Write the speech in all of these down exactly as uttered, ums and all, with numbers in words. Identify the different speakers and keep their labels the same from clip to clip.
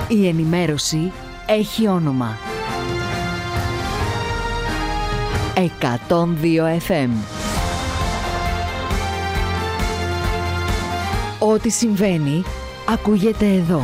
Speaker 1: Η ενημέρωση έχει όνομα. εκατόν δύο εφ εμ. Ό,τι συμβαίνει, ακούγεται εδώ.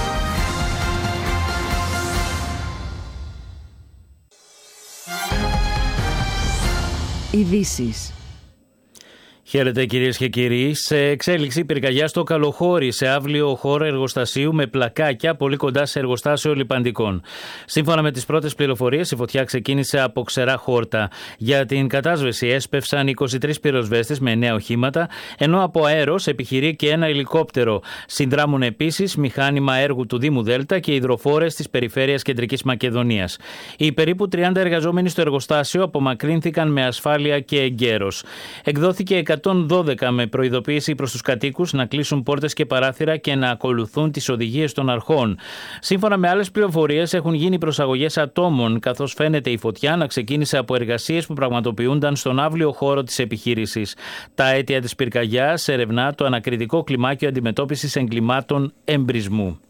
Speaker 1: Ειδήσεις.
Speaker 2: Χαίρετε κυρίες και κύριοι. Σε εξέλιξη πυρκαγιά στο Καλοχώρι, σε αύλιο χώρο εργοστασίου με πλακάκια πολύ κοντά σε εργοστάσιο λιπαντικών. Σύμφωνα με τις πρώτες πληροφορίες, η φωτιά ξεκίνησε από ξερά χόρτα. Για την κατάσβεση έσπευσαν είκοσι τρεις πυροσβέστες με εννέα οχήματα, ενώ από αέρος επιχειρεί και ένα ελικόπτερο. Συνδράμουν επίσης μηχάνημα έργου του Δήμου Δέλτα και υδροφόρες της περιφέρειας Κεντρικής Μακεδονίας. Οι περίπου τριάντα εργαζόμενοι στο εργοστάσιο απομακρύνθηκαν με ασφάλεια και εγκαίρος. Εκδόθηκε εκατόν δώδεκα με προειδοποίηση προς τους κατοίκους να κλείσουν πόρτες και παράθυρα και να ακολουθούν τις οδηγίες των αρχών. Σύμφωνα με άλλες πληροφορίες, έχουν γίνει προσαγωγές ατόμων, καθώς φαίνεται η φωτιά να ξεκίνησε από εργασίες που πραγματοποιούνταν στον αύλιο χώρο της επιχείρησης. Τα αίτια της πυρκαγιάς ερευνά το ανακριτικό κλιμάκιο αντιμετώπισης εγκλημάτων εμπρισμού.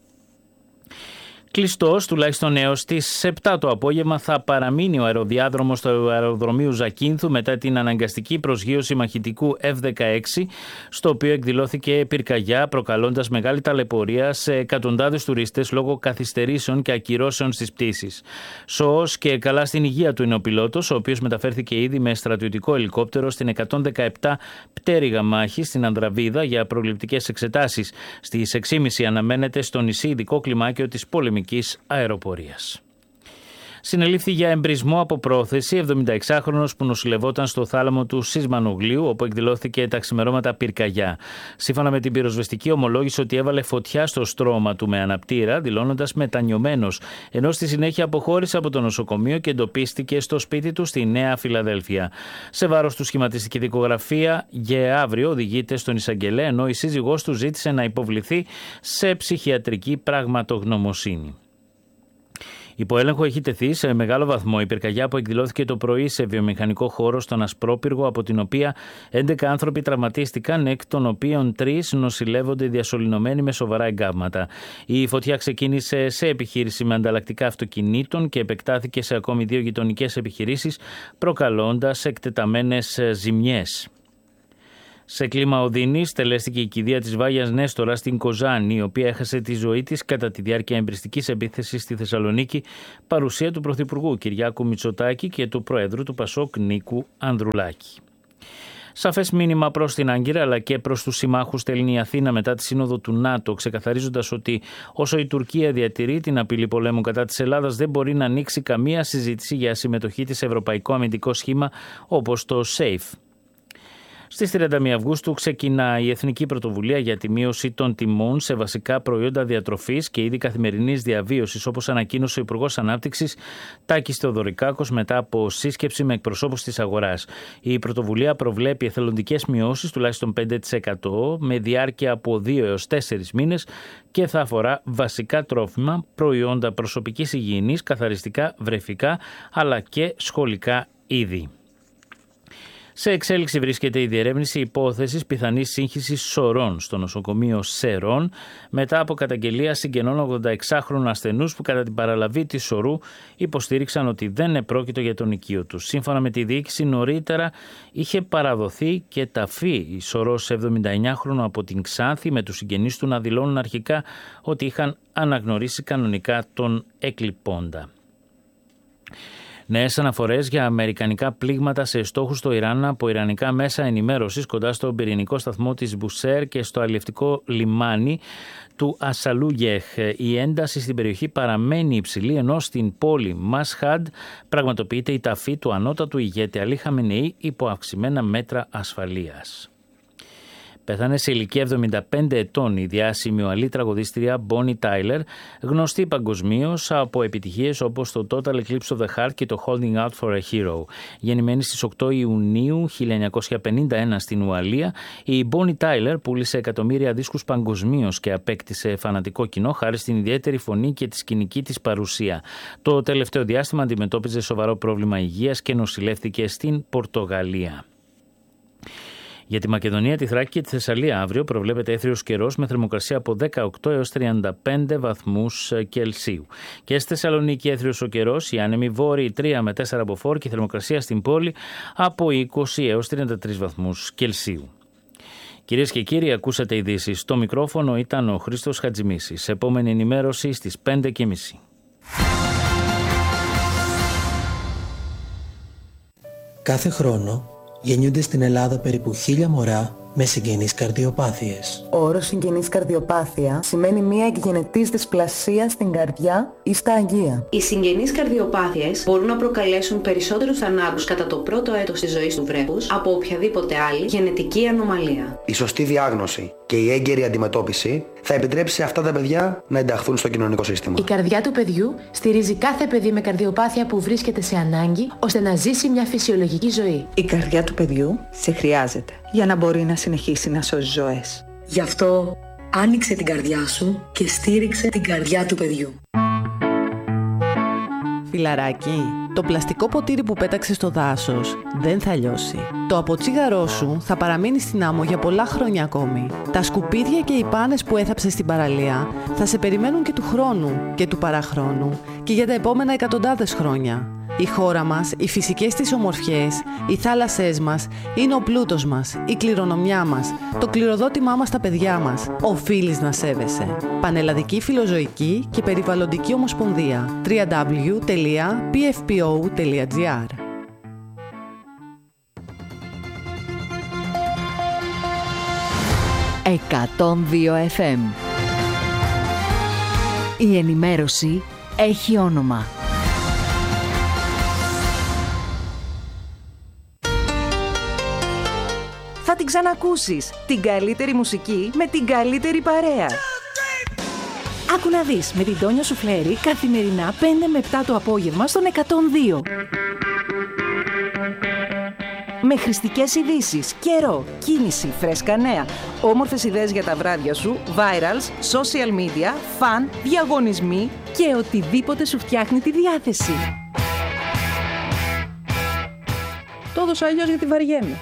Speaker 2: Κλειστός, τουλάχιστον έως τις επτά το απόγευμα, θα παραμείνει ο αεροδιάδρομος του αεροδρομίου Ζακίνθου μετά την αναγκαστική προσγείωση μαχητικού εφ δεκαέξι, στο οποίο εκδηλώθηκε πυρκαγιά, προκαλώντας μεγάλη ταλαιπωρία σε εκατοντάδες τουρίστες λόγω καθυστερήσεων και ακυρώσεων στις πτήσεις. Σοός και καλά στην υγεία του είναι ο πιλότος, ο οποίος μεταφέρθηκε ήδη με στρατιωτικό ελικόπτερο στην εκατόν δεκαεπτά πτέρυγα μάχη στην Ανδραβίδα για προληπτικές εξετάσεις. Στις έξι και μισή αναμένεται στο νησί ειδικό κλιμάκιο της πολεμικής αεροπορίας. Συνελήφθη για εμπρισμό από πρόθεση εβδομηνταεξάχρονος που νοσηλευόταν στο θάλαμο του Σισμανογλίου, όπου εκδηλώθηκε τα ξημερώματα πυρκαγιά. Σύμφωνα με την πυροσβεστική, ομολόγησε ότι έβαλε φωτιά στο στρώμα του με αναπτήρα, δηλώνοντας μετανιωμένος, ενώ στη συνέχεια αποχώρησε από το νοσοκομείο και εντοπίστηκε στο σπίτι του στη Νέα Φιλαδέλφια. Σε βάρος του σχηματιστική δικογραφία για αύριο οδηγείται στον εισαγγελέα, ενώ η σύζυγός του ζήτησε να υποβληθεί σε ψυχιατρική πραγματογνωμοσύνη. Υπό έλεγχο έχει τεθεί σε μεγάλο βαθμό η πυρκαγιά που εκδηλώθηκε το πρωί σε βιομηχανικό χώρο στον Ασπρόπυργο, από την οποία έντεκα άνθρωποι τραυματίστηκαν, εκ των οποίων τρεις νοσηλεύονται διασωληνωμένοι με σοβαρά εγκάβματα. Η φωτιά ξεκίνησε σε επιχείρηση με ανταλλακτικά αυτοκινήτων και επεκτάθηκε σε ακόμη δύο γειτονικές επιχειρήσεις, προκαλώντας εκτεταμένες ζημιές. Σε κλίμα οδύνης τελέστηκε η κηδεία της Βάγιας Νέστορα στην Κοζάνη, η οποία έχασε τη ζωή της κατά τη διάρκεια εμπριστικής επίθεσης στη Θεσσαλονίκη, παρουσία του Πρωθυπουργού Κυριάκου Μητσοτάκη και του Προέδρου του Πασόκ Νίκου Ανδρουλάκη. Σαφές μήνυμα προς την Άγκυρα αλλά και προς τους συμμάχους στέλνει η Αθήνα μετά τη σύνοδο του ΝΑΤΟ, ξεκαθαρίζοντας ότι όσο η Τουρκία διατηρεί την απειλή πολέμου κατά της Ελλάδας, δεν μπορεί να ανοίξει καμία συζήτηση για συμμετοχή της σε ευρωπαϊκό αμυντικό σχήμα όπως το ΣΕΙΦ. Στις τριάντα μία Αυγούστου ξεκινά η Εθνική Πρωτοβουλία για τη μείωση των τιμών σε βασικά προϊόντα διατροφής και είδη καθημερινής διαβίωσης, όπως ανακοίνωσε ο Υπουργός Ανάπτυξης Τάκης Θεοδωρικάκος μετά από σύσκεψη με εκπροσώπους της αγοράς. Η πρωτοβουλία προβλέπει εθελοντικές μειώσεις τουλάχιστον πέντε τοις εκατό με διάρκεια από δύο έως τέσσερις μήνες και θα αφορά βασικά τρόφιμα, προϊόντα προσωπικής υγιεινής, καθαριστικά, βρεφικά αλλά και σχολικά είδη. Σε εξέλιξη βρίσκεται η διερεύνηση υπόθεσης πιθανής σύγχυσης σωρών στο νοσοκομείο Σερών μετά από καταγγελία συγγενών ογδονταεξάχρονων ασθενούς που κατά την παραλαβή της σωρού υποστήριξαν ότι δεν επρόκειτο για τον οικείο τους. Σύμφωνα με τη διοίκηση, νωρίτερα είχε παραδοθεί και ταφή η σωρός εβδομηνταεννιάχρονου από την Ξάνθη, με τους συγγενείς του να δηλώνουν αρχικά ότι είχαν αναγνωρίσει κανονικά τον εκλειπώντα. Νέες αναφορές για αμερικανικά πλήγματα σε στόχους στο Ιράν από ιρανικά μέσα ενημέρωσης κοντά στον πυρηνικό σταθμό της Μπουσέρ και στο αλλιευτικό λιμάνι του Ασαλούγεχ. Η ένταση στην περιοχή παραμένει υψηλή, ενώ στην πόλη Μασχάντ πραγματοποιείται η ταφή του ανώτατου ηγέτη Αλή Χαμενεή υπό αυξημένα μέτρα ασφαλείας. Πέθανε σε ηλικία εβδομήντα πέντε ετών η διάσημη οαλή τραγουδίστρια Bonnie Tyler, γνωστή παγκοσμίως από επιτυχίες όπως το Total Eclipse of the Heart και το Holding Out for a Hero. Γεννημένη στις οκτώ Ιουνίου χίλια εννιακόσια πενήντα ένα στην Ουαλία, η Bonnie Tyler πούλησε εκατομμύρια δίσκους παγκοσμίως και απέκτησε φανατικό κοινό χάρη στην ιδιαίτερη φωνή και τη σκηνική της παρουσία. Το τελευταίο διάστημα αντιμετώπιζε σοβαρό πρόβλημα υγείας και νοσηλεύτηκε στην Πορτογαλία. Για τη Μακεδονία, τη Θράκη και τη Θεσσαλία αύριο προβλέπεται έθριος καιρός με θερμοκρασία από δεκαοκτώ έως τριάντα πέντε βαθμούς Κελσίου. Και στη Θεσσαλονίκη έθριος ο καιρός, οι άνεμοι βόρειοι τρία με τέσσερα μποφόρ και η θερμοκρασία στην πόλη από είκοσι έως τριάντα τρεις βαθμούς Κελσίου. Κυρίες και κύριοι, ακούσατε ειδήσεις. Στο μικρόφωνο ήταν ο Χρήστος Χατζημίσης. Επόμενη ενημέρωση στις πέντε και μισή.
Speaker 3: Κάθε χρόνο γεννιούνται στην Ελλάδα περίπου χίλια μωρά με συγγενείς καρδιοπάθειες.
Speaker 4: Ο όρος συγγενής καρδιοπάθεια σημαίνει μια εκγενετής δυσπλασία στην καρδιά ή στα αγγεία.
Speaker 5: Οι συγγενείς καρδιοπάθειες μπορούν να προκαλέσουν περισσότερους θανάτους κατά το πρώτο έτος της ζωής του βρέφους από οποιαδήποτε άλλη γενετική ανομαλία.
Speaker 6: Η σωστή διάγνωση και η έγκαιρη αντιμετώπιση θα επιτρέψει σε αυτά τα παιδιά να ενταχθούν στο κοινωνικό σύστημα.
Speaker 7: Η καρδιά του παιδιού στηρίζει κάθε παιδί με καρδιοπάθεια που βρίσκεται σε ανάγκη ώστε να ζήσει μια φυσιολογική ζωή.
Speaker 8: Η καρδιά του παιδιού σε χρειάζεται για να μπορεί να συνεχίσει να σώζει ζωές.
Speaker 9: Γι' αυτό άνοιξε την καρδιά σου και στήριξε την καρδιά του παιδιού.
Speaker 10: Φιλαράκι, το πλαστικό ποτήρι που πέταξες στο δάσος δεν θα λιώσει. Το αποτσίγαρό σου θα παραμείνει στην άμμο για πολλά χρόνια ακόμη. Τα σκουπίδια και οι πάνες που έθαψες στην παραλία θα σε περιμένουν και του χρόνου και του παραχρόνου και για τα επόμενα εκατοντάδες χρόνια. Η χώρα μας, οι φυσικές της ομορφιές, οι θάλασσές μας είναι ο πλούτος μας, η κληρονομιά μας, το κληροδότημά μας στα παιδιά μας. Οφείλεις να σέβεσαι. Πανελλαδική Φιλοζωική και Περιβαλλοντική Ομοσπονδία. double-u double-u double-u τελεία πι εφ πι ο τελεία τζι άρ.
Speaker 1: εκατόν δύο εφ εμ. Η ενημέρωση έχει όνομα.
Speaker 11: Θα την ξανακούσεις. Την καλύτερη μουσική με την καλύτερη παρέα. Άκου να δεις με την Τόνια Σουφλέρη καθημερινά πέντε με επτά το απόγευμα στον εκατόν δύο. Με χρηστικές ειδήσεις, καιρό, κίνηση, φρέσκα νέα, όμορφες ιδέες για τα βράδια σου, virals, social media, φαν, διαγωνισμοί και οτιδήποτε σου φτιάχνει τη διάθεση. Το έδωσα αλλιώς γιατί βαριέμαι.